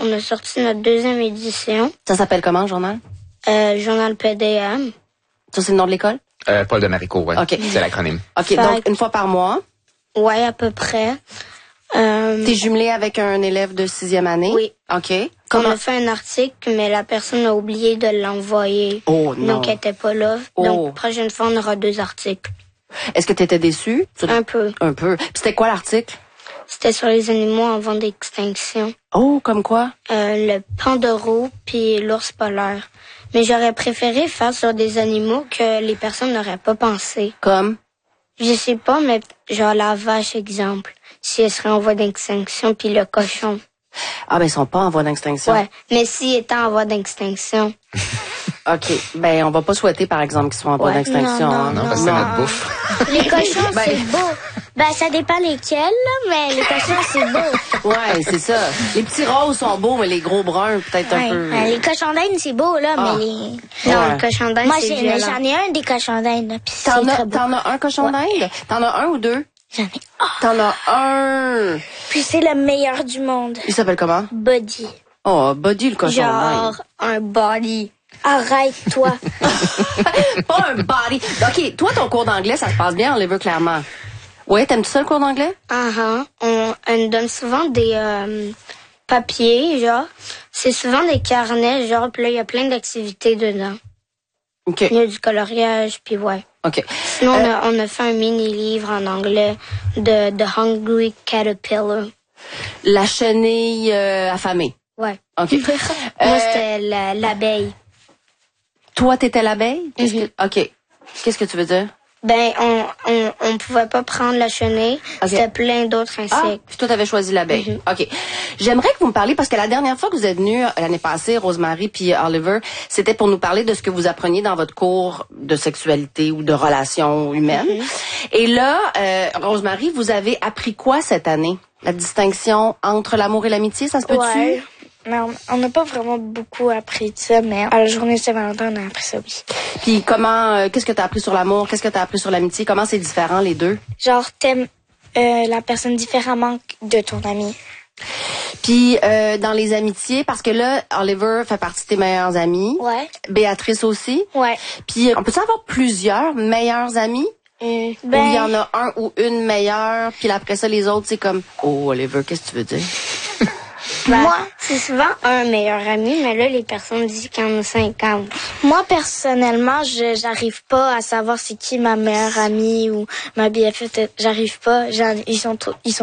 on a sorti notre 2e édition. Ça s'appelle comment, le journal? Journal PDM. Ça, c'est le nom de l'école? Paul de Maricourt, ouais. OK. C'est l'acronyme. OK, donc une fois par mois. Ouais, à peu près. T'es jumelé avec un élève de 6e année? Oui. OK. On a fait un article, mais la personne a oublié de l'envoyer. Oh non. Donc, elle était pas là. Donc, la prochaine fois, on aura 2 articles. Est-ce que t'étais déçu? Un peu. Un peu. Puis c'était quoi l'article? C'était sur les animaux en voie d'extinction. Oh, comme quoi? Le pandoro puis l'ours polaire. Mais j'aurais préféré faire sur des animaux que les personnes n'auraient pas pensé. Comme? Je sais pas, mais genre la vache, exemple. Si elle serait en voie d'extinction, puis le cochon. Ah, ben, ils sont pas en voie d'extinction. Ouais, mais s'il était en voie d'extinction. OK. Ben, on va pas souhaiter, par exemple, qu'ils soient en voie d'extinction. Non, parce que c'est notre bouffe. Les cochons, c'est beau. Ben, ça dépend lesquels, là, mais les cochons, c'est beau. Ouais, c'est ça. Les petits roses sont beaux, mais les gros bruns, peut-être un peu... Les cochons d'Inde, c'est beau, là, mais les... Non, les cochons d'Inde, c'est violent. Moi, j'en ai un des cochons d'Inde, là, pis c'est très beau. T'en as un cochon d'Inde? T'en as un ou 2? J'en ai un. T'en as un. Puis c'est le meilleur du monde. Il s'appelle comment? Buddy. Oh, Buddy, le cochon d'Inde. Genre, un body. Arrête-toi. Pas un body. OK, toi, ton cours d'anglais, ça se passe bien, Oliver, clairement. Ouais, t'aimes-tu ça, le cours d'anglais? On nous donne souvent des papiers, genre. C'est souvent des carnets, genre, puis là, il y a plein d'activités dedans. OK. Il y a du coloriage, puis ouais. OK. Sinon, on a fait un mini-livre en anglais de The Hungry Caterpillar. La chenille affamée. Ouais. OK. Moi, c'était l'abeille. Toi, t'étais l'abeille? OK. Qu'est-ce que tu veux dire? Ben, on pouvait pas prendre la chenille. Okay. C'était plein d'autres insectes. Ah, puis toi, t'avais choisi l'abeille. OK. J'aimerais que vous me parliez, parce que la dernière fois que vous êtes venus, l'année passée, Rosemary puis Oliver, c'était pour nous parler de ce que vous appreniez dans votre cours de sexualité ou de relations humaines. Et là, Rosemary, vous avez appris quoi cette année? La distinction entre l'amour et l'amitié, ça se peut-tu? Ouais. Mais on n'a pas vraiment beaucoup appris de ça, mais à la journée Saint-Valentin, on a appris ça, oui. Puis comment, qu'est-ce que tu as appris sur l'amour? Qu'est-ce que tu as appris sur l'amitié? Comment c'est différent, les deux? Genre, t'aimes la personne différemment de ton ami. Puis dans les amitiés, parce que là, Oliver fait partie de tes meilleurs amis. Ouais. Béatrice aussi. Ouais. Puis on peut-tu avoir plusieurs meilleurs amis? Ou il y en a un ou une meilleure, puis après ça, les autres, c'est comme... Oh, Oliver, qu'est-ce que tu veux dire? Moi, c'est souvent un meilleur ami, mais là, les personnes disent qu'il y en a 50. Moi, personnellement, j'arrive pas à savoir c'est qui ma meilleure amie ou ma BFF. J'arrive pas. Ils sont tous. Proches,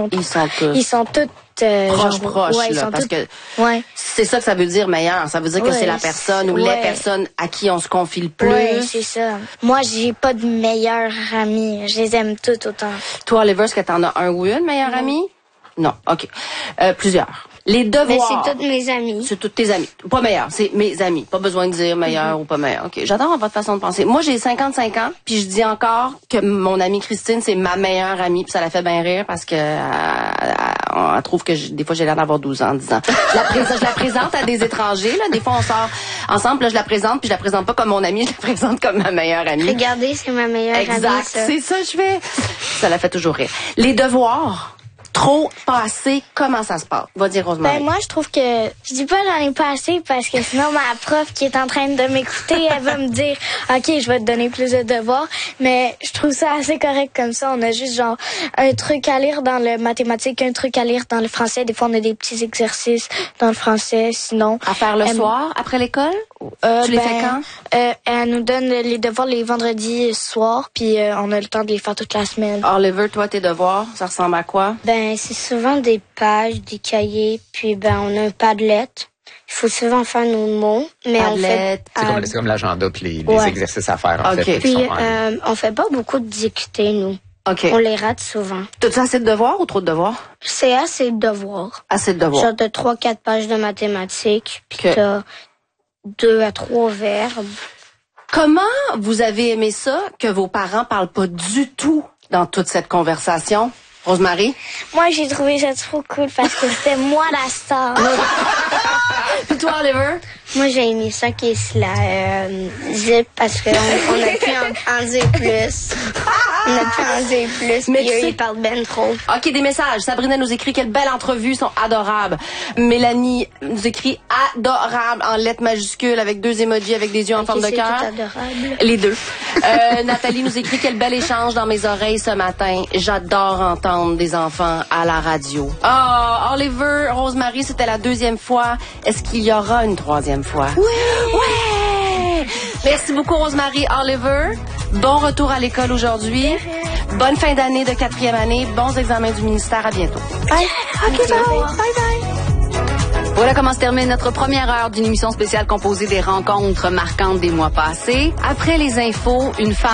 ouais, là, parce que ouais. c'est ça que ça veut dire meilleur. Ça veut dire que c'est la personne ou les personnes à qui on se confie le plus. Ouais, c'est ça. Moi, j'ai pas de meilleure amie. Je les aime toutes autant. Toi, Oliver, est-ce que t'en as un ou une meilleure amie? Non, OK. Plusieurs. Les devoirs. Mais c'est toutes mes amies. C'est toutes tes amies. Pas meilleures, c'est mes amis. Pas besoin de dire meilleur ou pas meilleur. OK. J'adore votre façon de penser. Moi, j'ai 55 ans, puis je dis encore que mon amie Christine, c'est ma meilleure amie, puis ça la fait bien rire parce que elle trouve que des fois j'ai l'air d'avoir 12 ans, 10 ans. Je la présente à des étrangers, là. Des fois, on sort ensemble, là, je la présente, puis je la présente pas comme mon amie, je la présente comme ma meilleure amie. Regardez, c'est ma meilleure amie. Exact. C'est ça que je fais. Ça la fait toujours rire. Les devoirs. Trop, pas assez, comment ça se passe? Va dire Rosemary. Ben moi, je trouve que... Je dis pas j'en ai pas assez parce que sinon, ma prof qui est en train de m'écouter, elle va me dire « OK, je vais te donner plus de devoirs. » Mais je trouve ça assez correct comme ça. On a juste genre un truc à lire dans le mathématique, un truc à lire dans le français. Des fois, on a des petits exercices dans le français. Sinon... À faire le soir, après l'école? Tu les fais quand? Elle nous donne les devoirs les vendredis soirs, puis on a le temps de les faire toute la semaine. Oliver, toi, tes devoirs, ça ressemble à quoi? Ben, c'est souvent des pages, des cahiers, puis ben, on a un Padlet. Il faut souvent faire nos mots, mais Padlet. C'est comme l'agenda puis les exercices à faire, en fait. Puis, on fait pas beaucoup de dictées, nous. OK. On les rate souvent. T'as-tu assez de devoirs ou trop de devoirs? C'est assez de devoirs. Assez de devoirs. Genre de 3-4 pages de mathématiques, puis t'as 2 à 3 verbes. Comment vous avez aimé ça que vos parents parlent pas du tout dans toute cette conversation? Rosemary? Moi, j'ai trouvé ça trop cool parce que c'était moi la star. Puis toi, Oliver? Moi, j'ai aimé ça qui est la zip parce qu'on a pu en dire plus. On a pu en dire plus, mais ils parlent ben trop. OK, des messages. Sabrina nous écrit quelle belle entrevue, sont adorables. Mélanie nous écrit adorable en lettres majuscules avec 2 emojis avec des yeux en forme de cœur. Adorable. Les 2. Nathalie nous écrit quel bel échange dans mes oreilles ce matin. J'adore entendre des enfants à la radio. Oliver, Rosemary, c'était la 2e fois. Est-ce qu'il y aura une 3e fois? Oui! Ouais! Merci beaucoup, Rosemary, Oliver. Bon retour à l'école aujourd'hui. Bonne fin d'année de 4e année. Bons examens du ministère. À bientôt. Bye. OK, bye. Bye. Voilà comment se termine notre première heure d'une émission spéciale composée des rencontres marquantes des mois passés. Après les infos, une femme